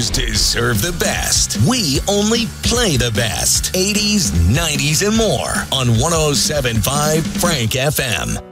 listeners deserve the best. We only play the best. 80s, 90s, and more on 107.5 Frank FM.